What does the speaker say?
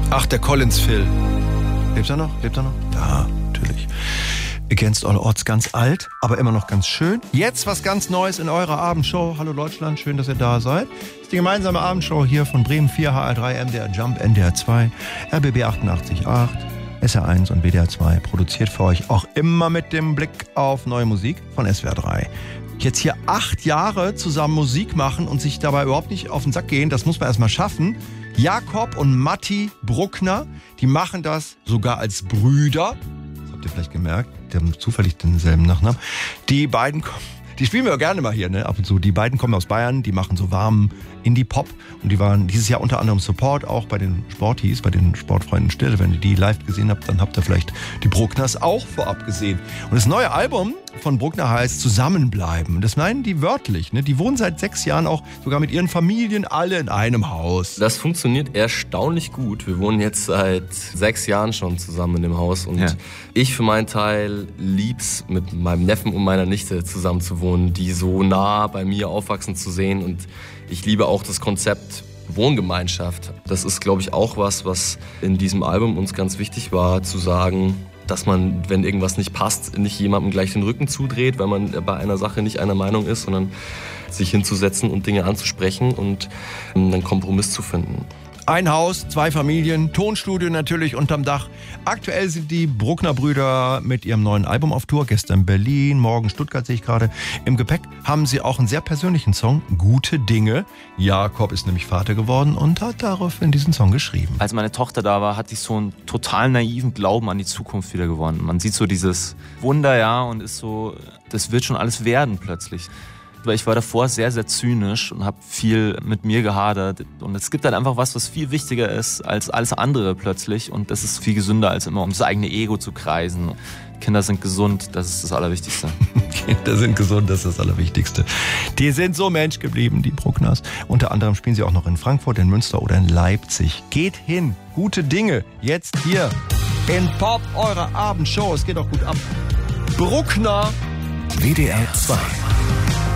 Ach, der Collins Phil. Lebt er noch? Ja, natürlich. Against All Odds, ganz alt, aber immer noch ganz schön. Jetzt was ganz Neues in eurer Abendshow. Hallo Deutschland, schön, dass ihr da seid. Das ist die gemeinsame Abendshow hier von Bremen 4, HR3, MDR Jump, NDR 2, RBB 88.8, SR1 und WDR 2. Produziert für euch auch immer mit dem Blick auf neue Musik von SWR 3. Jetzt hier 8 Jahre zusammen Musik machen und sich dabei überhaupt nicht auf den Sack gehen, das muss man erstmal schaffen. Jakob und Matti Bruckner, die machen das sogar als Brüder. Das habt ihr vielleicht gemerkt. Die haben zufällig denselben Nachnamen. Die beiden die spielen wir gerne mal hier, ne? Ab und zu. Die beiden kommen aus Bayern, die machen so warmen Indie-Pop. Und die waren dieses Jahr unter anderem Support, auch bei den Sporties, bei den Sportfreunden Stille. Wenn ihr die live gesehen habt, dann habt ihr vielleicht die Bruckners auch vorab gesehen. Und das neue Album von Bruckner heißt Zusammenbleiben. Das meinen die wörtlich, ne? Die wohnen seit 6 Jahren auch sogar mit ihren Familien alle in einem Haus. Das funktioniert erstaunlich gut. Wir wohnen jetzt seit 6 Jahren schon zusammen in dem Haus. Und ich für meinen Teil lieb's, mit meinem Neffen und meiner Nichte zusammen zu wohnen, die so nah bei mir aufwachsen zu sehen. Und ich liebe auch das Konzept Wohngemeinschaft. Das ist, glaube ich, auch was in diesem Album uns ganz wichtig war, zu sagen, dass man, wenn irgendwas nicht passt, nicht jemandem gleich den Rücken zudreht, weil man bei einer Sache nicht einer Meinung ist, sondern sich hinzusetzen und Dinge anzusprechen und einen Kompromiss zu finden. Ein Haus, 2 Familien, Tonstudio natürlich unterm Dach. Aktuell sind die Bruckner-Brüder mit ihrem neuen Album auf Tour. Gestern Berlin, morgen Stuttgart sehe ich gerade. Im Gepäck haben sie auch einen sehr persönlichen Song, Gute Dinge. Jakob ist nämlich Vater geworden und hat daraufhin diesen Song geschrieben. Als meine Tochter da war, hatte ich so einen total naiven Glauben an die Zukunft wieder gewonnen. Man sieht so dieses Wunder, ja, und ist so, das wird schon alles werden plötzlich. Weil ich war davor sehr, sehr zynisch und habe viel mit mir gehadert. Und es gibt halt einfach was viel wichtiger ist als alles andere plötzlich. Und das ist viel gesünder, als immer um das eigene Ego zu kreisen. Kinder sind gesund, das ist das Allerwichtigste. Kinder sind gesund, das ist das Allerwichtigste. Die sind so Mensch geblieben, die Bruckners. Unter anderem spielen sie auch noch in Frankfurt, in Münster oder in Leipzig. Geht hin, gute Dinge, jetzt hier in Pop, eurer Abendshow. Es geht auch gut ab. Bruckner, WDR 2.